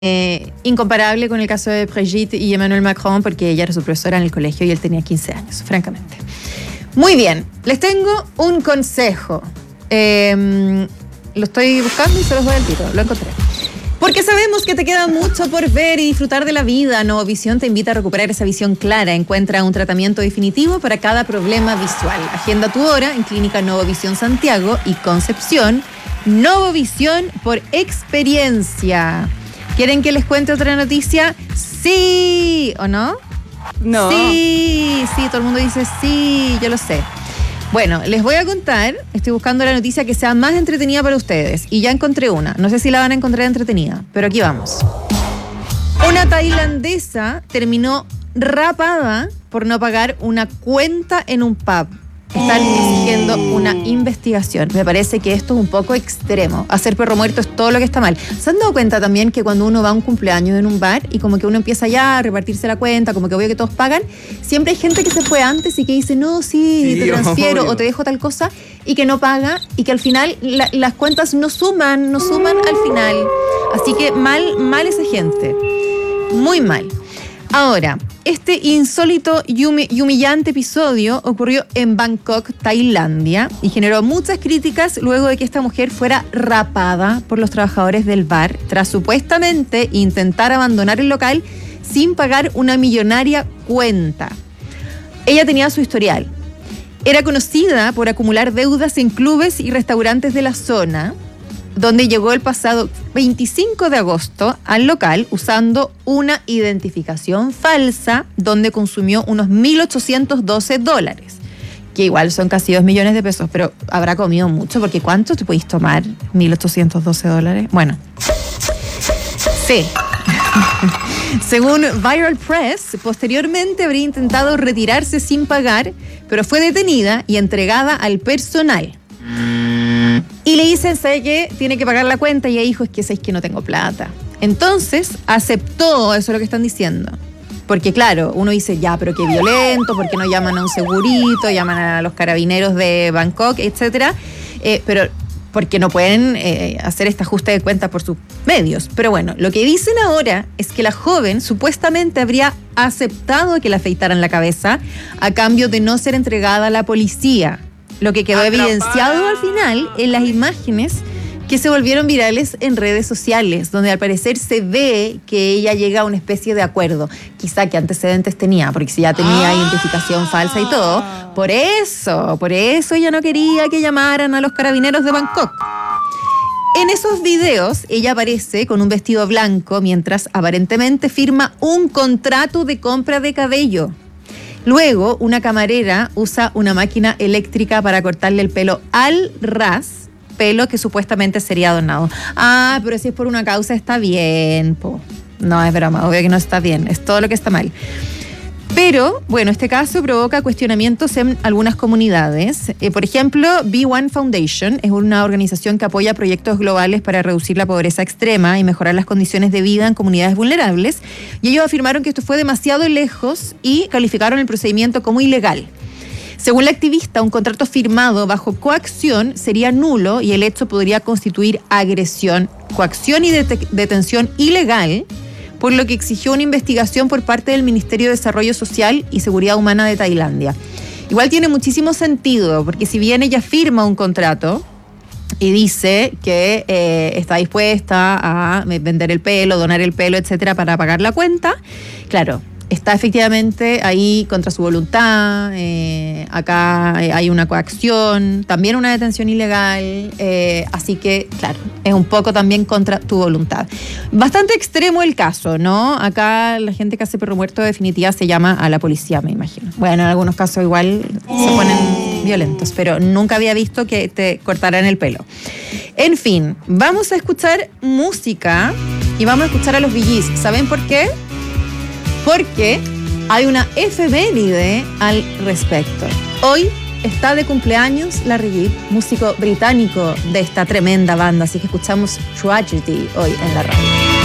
Incomparable con el caso de Brigitte y Emmanuel Macron, porque ella era su profesora en el colegio y él tenía 15 años, francamente. Muy bien, les tengo un consejo. Lo estoy buscando y se los doy al tiro, lo encontré. Porque sabemos que te queda mucho por ver y disfrutar de la vida. Novovisión te invita a recuperar esa visión clara. Encuentra un tratamiento definitivo para cada problema visual. Agenda tu hora en Clínica Novovisión Santiago y Concepción. Novovisión por experiencia. ¿Quieren que les cuente otra noticia? Sí, ¿o no? No. Sí, todo el mundo dice sí, yo lo sé. Bueno, les voy a contar, estoy buscando la noticia que sea más entretenida para ustedes y ya encontré una. No sé si la van a encontrar entretenida, pero aquí vamos. Una tailandesa terminó rapada por no pagar una cuenta en un pub. Están exigiendo una investigación. Me parece que esto es un poco extremo. Hacer perro muerto es todo lo que está mal. ¿Se han dado cuenta también que cuando uno va a un cumpleaños en un bar y como que uno empieza ya a repartirse la cuenta, como que obvio que todos pagan, siempre hay gente que se fue antes y que dice, no, sí, te transfiero o te dejo tal cosa, y que no paga y que al final las cuentas no suman al final. Así que mal esa gente. Muy mal. Ahora, este insólito y humillante episodio ocurrió en Bangkok, Tailandia, y generó muchas críticas luego de que esta mujer fuera rapada por los trabajadores del bar tras supuestamente intentar abandonar el local sin pagar una millonaria cuenta. Ella tenía su historial. Era conocida por acumular deudas en clubes y restaurantes de la zona, donde llegó el pasado 25 de agosto al local usando una identificación falsa, donde consumió unos $1,812, que igual son casi 2 millones de pesos, pero habrá comido mucho, porque ¿cuánto te podéis tomar? $1,812. Bueno, sí. Según Viral Press, posteriormente habría intentado retirarse sin pagar, pero fue detenida y entregada al personal. Y le dicen, ¿sabe qué? Tiene que pagar la cuenta. Y ella dijo, es que no tengo plata. Entonces aceptó, eso es lo que están diciendo. Porque claro, uno dice, ya, pero qué violento, ¿por qué no llaman a un segurito, llaman a los carabineros de Bangkok, etcétera? Pero porque no pueden hacer este ajuste de cuenta por sus medios. Pero bueno, lo que dicen ahora es que la joven supuestamente habría aceptado que le afeitaran la cabeza a cambio de no ser entregada a la policía. Lo que quedó evidenciado al final en las imágenes que se volvieron virales en redes sociales, donde al parecer se ve que ella llega a una especie de acuerdo. Quizá qué antecedentes tenía, porque si ya tenía identificación falsa y todo, por eso ella no quería que llamaran a los carabineros de Bangkok. En esos videos, ella aparece con un vestido blanco mientras aparentemente firma un contrato de compra de cabello. Luego, una camarera usa una máquina eléctrica para cortarle el pelo al ras, pelo que supuestamente sería donado. Ah, pero si es por una causa está bien, po. No, es broma, obvio que no está bien, es todo lo que está mal. Pero, bueno, este caso provoca cuestionamientos en algunas comunidades. Por ejemplo, Be1 Foundation es una organización que apoya proyectos globales para reducir la pobreza extrema y mejorar las condiciones de vida en comunidades vulnerables. Y ellos afirmaron que esto fue demasiado lejos y calificaron el procedimiento como ilegal. Según la activista, un contrato firmado bajo coacción sería nulo y el hecho podría constituir agresión, coacción y detención ilegal, por lo que exigió una investigación por parte del Ministerio de Desarrollo Social y Seguridad Humana de Tailandia. Igual tiene muchísimo sentido, porque si bien ella firma un contrato y dice que está dispuesta a vender el pelo, donar el pelo, etcétera, para pagar la cuenta, claro, está efectivamente ahí contra su voluntad. Acá hay una coacción, también una detención ilegal, así que, claro, es un poco también contra tu voluntad. Bastante extremo el caso, ¿no? Acá la gente que hace perro muerto definitiva se llama a la policía, me imagino. Bueno, en algunos casos igual se ponen violentos, pero nunca había visto que te cortaran el pelo. En fin, vamos a escuchar música y vamos a escuchar a los Bee Gees. ¿Saben por qué? Porque hay una efeméride al respecto. Hoy está de cumpleaños Larry Gibb, músico británico de esta tremenda banda, así que escuchamos Tragedy hoy en la radio.